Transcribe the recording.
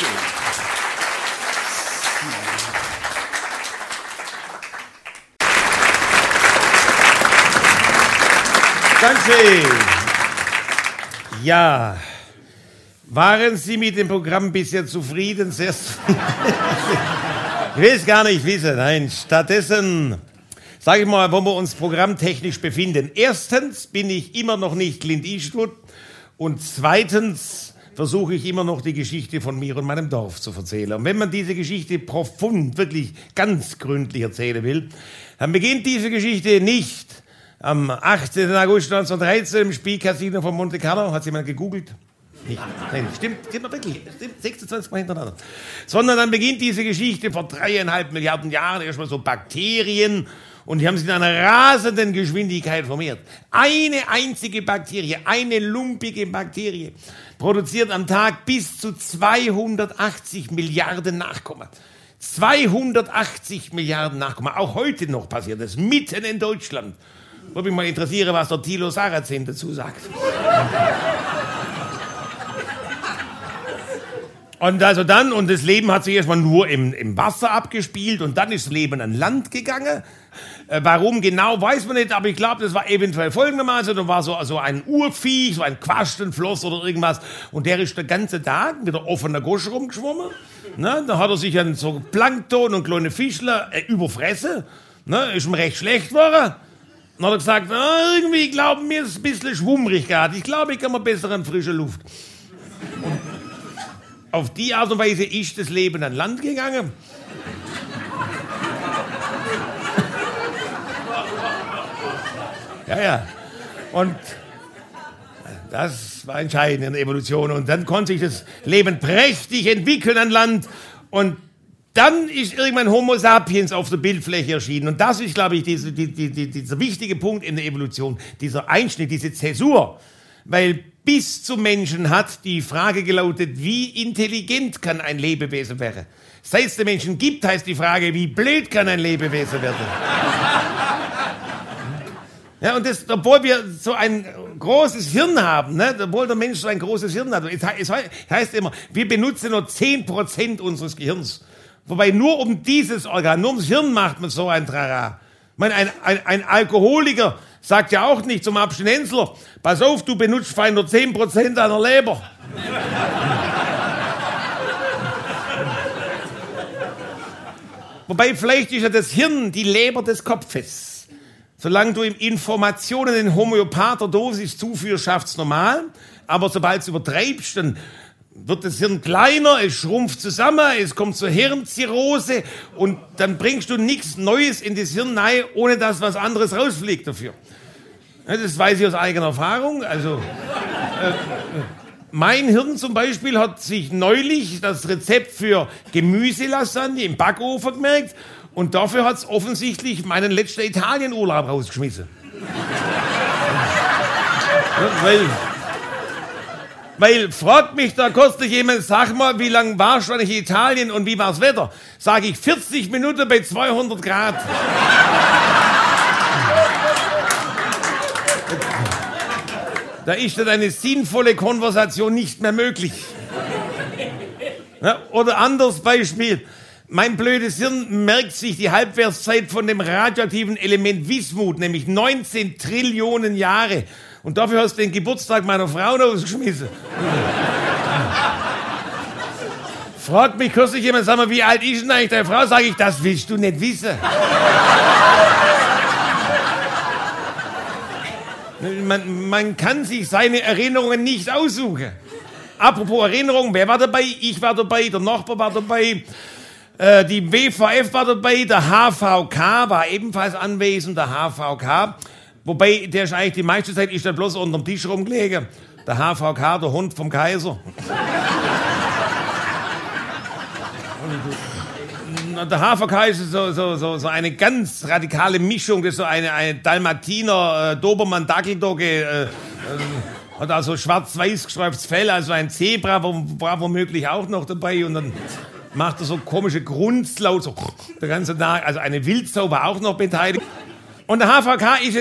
Dankeschön. Danke. Ja, waren Sie mit dem Programm bisher zufrieden? Sehr ich will es gar nicht wissen, nein. Stattdessen sage ich mal, wo wir uns programmtechnisch befinden. Erstens bin ich immer noch nicht Clint Eastwood und zweitens versuche ich immer noch die Geschichte von mir und meinem Dorf zu erzählen. Und wenn man diese Geschichte profund, wirklich ganz gründlich erzählen will, dann beginnt diese Geschichte nicht am 18. August 1913 im Spielcasino von Monte Carlo. Hat jemand gegoogelt? Nicht. Nein, stimmt wirklich. Stimmt 26 Mal hintereinander. Sondern dann beginnt diese Geschichte vor 3,5 Milliarden Jahren. Erstmal so Bakterien. Und die haben sich in einer rasenden Geschwindigkeit vermehrt. Eine einzige Bakterie, eine lumpige Bakterie, produziert am Tag bis zu 280 Milliarden Nachkommen. 280 Milliarden Nachkommen. Auch heute noch passiert das, mitten in Deutschland. Würde mich mal interessieren, was der Thilo Sarrazin dazu sagt. Und also dann, und das Leben hat sich erstmal nur im Wasser abgespielt und dann ist das Leben an Land gegangen. Warum genau, weiß man nicht, aber ich glaube, das war eventuell folgendermaßen, da war so ein Urviech, so ein Quastenfloss oder irgendwas und der ist den ganzen Tag mit der offenen Gosch rumgeschwommen. Ne? Da hat er sich an so Plankton und kleine Fischler überfressen, ne? Ist ihm recht schlecht geworden. Dann hat er gesagt, irgendwie glauben mir ist ein bisschen schwummrig gerade. Ich glaube, ich kann mal besser an frische Luft. Und auf die Art und Weise ist das Leben an Land gegangen. Ja. Und das war entscheidend in der Evolution. Und dann konnte sich das Leben prächtig entwickeln an Land. Und dann ist irgendwann Homo sapiens auf der Bildfläche erschienen. Und das ist, glaube ich, dieser wichtige Punkt in der Evolution, dieser Einschnitt, diese Zäsur. Weil bis zum Menschen hat die Frage gelautet, wie intelligent kann ein Lebewesen werden? Seit es den Menschen gibt, heißt die Frage, wie blöd kann ein Lebewesen werden? Ja, und das, obwohl wir so ein großes Hirn haben, ne, obwohl der Mensch so ein großes Hirn hat, es heißt immer, wir benutzen nur 10% unseres Gehirns. Wobei nur um dieses Organ, nur ums Hirn macht man so ein Trara. Ich meine, ein Alkoholiker sagt ja auch nicht zum Abstinenzler, pass auf, du benutzt fein nur 10% deiner Leber. Wobei vielleicht ist ja das Hirn die Leber des Kopfes. Solange du ihm Informationen in homöopather Dosis zuführst, schafft's normal. Aber sobald du übertreibst, dann wird das Hirn kleiner, es schrumpft zusammen, es kommt zur Hirnzirrhose und dann bringst du nichts Neues in das Hirn rein, ohne dass was anderes rausfliegt dafür. Das weiß ich aus eigener Erfahrung. Also mein Hirn zum Beispiel hat sich neulich das Rezept für Gemüselasagne im Backofen gemerkt und dafür hat es offensichtlich meinen letzten Italienurlaub rausgeschmissen. Weil fragt mich da kürzlich jemand, sag mal, wie lange warst du eigentlich in Italien und wie war's Wetter? Sag ich, 40 Minuten bei 200 Grad. Da ist dann eine sinnvolle Konversation nicht mehr möglich. Ja, oder anderes Beispiel. Mein blödes Hirn merkt sich die Halbwertszeit von dem radioaktiven Element Wismut, nämlich 19 Trillionen Jahre. Und dafür hast du den Geburtstag meiner Frau rausgeschmissen. Fragt mich kürzlich jemand, sag mal, wie alt ist denn eigentlich deine Frau? Sag ich, das willst du nicht wissen. Man kann sich seine Erinnerungen nicht aussuchen. Apropos Erinnerung, wer war dabei? Ich war dabei, der Nachbar war dabei, die WVF war dabei, der HVK war ebenfalls anwesend, der HVK. Wobei, der ist eigentlich die meiste Zeit ist der bloß unterm Tisch rumgelegen. Der HVK, der Hund vom Kaiser. Und der HVK ist so eine ganz radikale Mischung, das ist so eine Dalmatiner, Dobermann-Dackeldogge, hat also schwarz-weiß gestreiftes Fell, also ein Zebra war womöglich auch noch dabei und dann macht er so komische Grunzlaut, so der ganze Tag, also eine Wildsau war auch noch beteiligt. Und der HVK ist